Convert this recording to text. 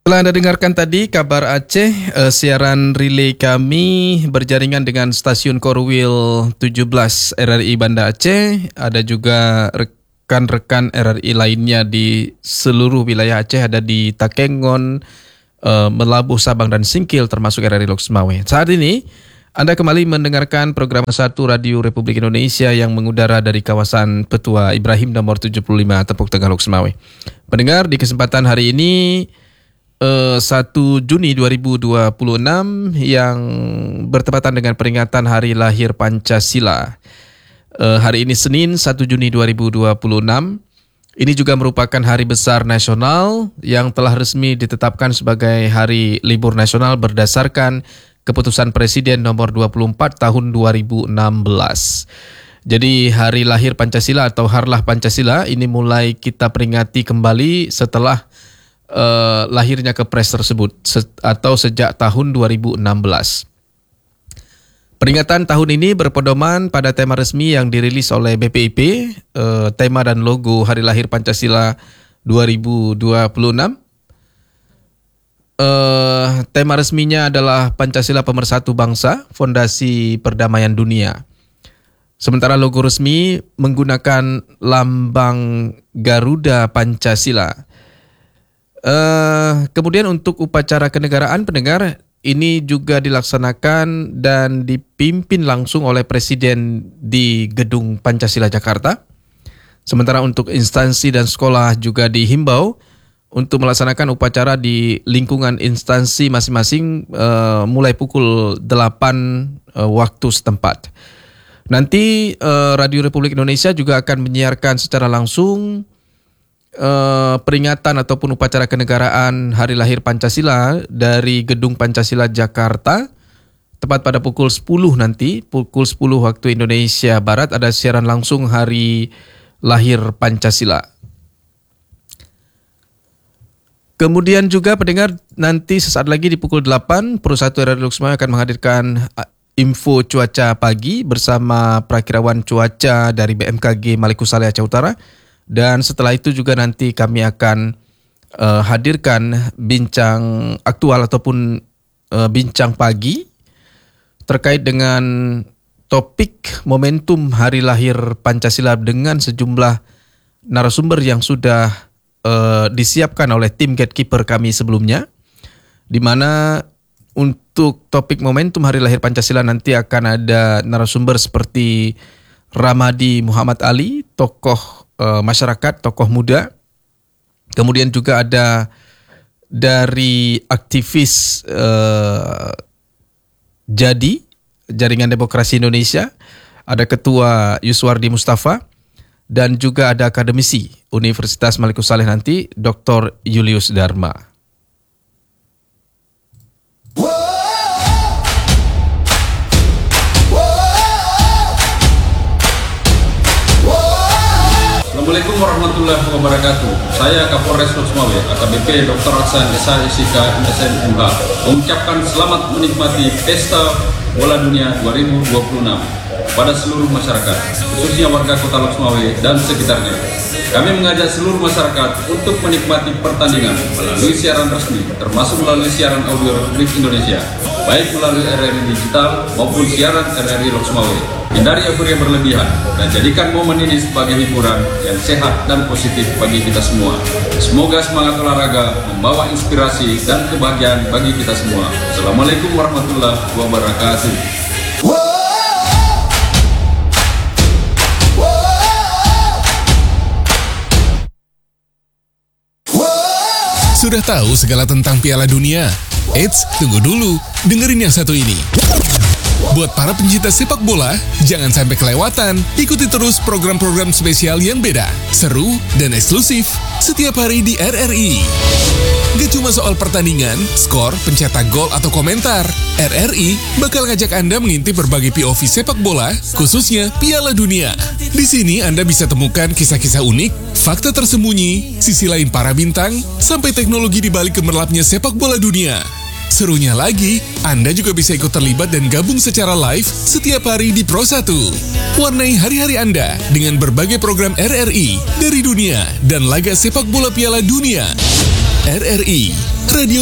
Telah Anda dengarkan tadi kabar Aceh, siaran relay kami berjaringan dengan stasiun Korwil 17 RRI Banda Aceh. Ada juga rekan-rekan RRI lainnya di seluruh wilayah Aceh, ada di Takengon, Melabuh, Sabang dan Singkil termasuk RRI Lok Semawe. Saat ini Anda kembali mendengarkan program 1 Radio Republik Indonesia yang mengudara dari kawasan Petua Ibrahim nomor 75 Tepuk Tengah Lok Semawe. Pendengar, di kesempatan hari ini 1 Juni 2026 yang bertepatan dengan peringatan Hari Lahir Pancasila. Hari ini Senin 1 Juni 2026. Ini juga merupakan hari besar nasional yang telah resmi ditetapkan sebagai hari libur nasional berdasarkan keputusan Presiden nomor 24 tahun 2016. Jadi hari lahir Pancasila atau Harlah Pancasila ini mulai kita peringati kembali setelah lahirnya Kepres tersebut atau sejak tahun 2016. Peringatan tahun ini berpedoman pada tema resmi yang dirilis oleh BPIP, tema dan logo Hari Lahir Pancasila 2026. Tema resminya adalah Pancasila Pemersatu Bangsa, Fondasi Perdamaian Dunia. Sementara logo resmi menggunakan lambang Garuda Pancasila. Kemudian untuk upacara kenegaraan, pendengar, ini juga dilaksanakan dan dipimpin langsung oleh Presiden di Gedung Pancasila Jakarta. Sementara untuk instansi dan sekolah juga dihimbau untuk melaksanakan upacara di lingkungan instansi masing-masing mulai pukul 8 waktu setempat. Nanti Radio Republik Indonesia juga akan menyiarkan secara langsung peringatan ataupun upacara kenegaraan Hari Lahir Pancasila dari Gedung Pancasila Jakarta tepat pada pukul 10 nanti, pukul 10 waktu Indonesia Barat ada siaran langsung Hari Lahir Pancasila. Kemudian juga pendengar, nanti sesaat lagi di pukul 8 Pro 1 RRI Lok Semawe akan menghadirkan info cuaca pagi bersama prakirawan cuaca dari BMKG Maluku Saleh Aceh Utara. Dan setelah itu juga nanti kami akan hadirkan bincang aktual ataupun bincang pagi terkait dengan topik momentum Hari Lahir Pancasila dengan sejumlah narasumber yang sudah disiapkan oleh tim gatekeeper kami sebelumnya, di mana untuk topik momentum Hari Lahir Pancasila nanti akan ada narasumber seperti Ramadi Muhammad Ali, tokoh masyarakat, tokoh muda. Kemudian juga ada dari aktivis JADI, Jaringan Demokrasi Indonesia, ada Ketua Yuswardi Mustafa, dan juga ada akademisi Universitas Maluku Saleh nanti, Dr. Julius Dharma. Assalamualaikum warahmatullahi wabarakatuh. Saya Kapolres Lok Semawe, AKBP Dr. Hasan SHSIK MSN MH, mengucapkan selamat menikmati Pesta Bola Dunia 2026 pada seluruh masyarakat, khususnya warga Kota Lok Semawe dan sekitarnya. Kami mengajak seluruh masyarakat untuk menikmati pertandingan melalui siaran resmi, termasuk melalui siaran audio Republik Indonesia, baik melalui RRI digital maupun siaran RRI Lok Semawe. Hindari euforia berlebihan dan jadikan momen ini sebagai hiburan yang sehat dan positif bagi kita semua. Semoga semangat olahraga membawa inspirasi dan kebahagiaan bagi kita semua. Assalamualaikum warahmatullahi wabarakatuh. Sudah tahu segala tentang Piala Dunia? Eits, tunggu dulu, dengerin yang satu ini. Buat para pencinta sepak bola, jangan sampai kelewatan. Ikuti terus program-program spesial yang beda, seru, dan eksklusif setiap hari di RRI. Gak cuma soal pertandingan, skor, pencetak gol, atau komentar. RRI bakal ngajak Anda mengintip berbagai POV sepak bola, khususnya Piala Dunia. Di sini Anda bisa temukan kisah-kisah unik, fakta tersembunyi, sisi lain para bintang, sampai teknologi di balik gemerlapnya sepak bola dunia. Serunya lagi, Anda juga bisa ikut terlibat dan gabung secara live setiap hari di Pro 1. Warnai hari-hari Anda dengan berbagai program RRI dari dunia dan laga sepak bola Piala Dunia. RRI, Radio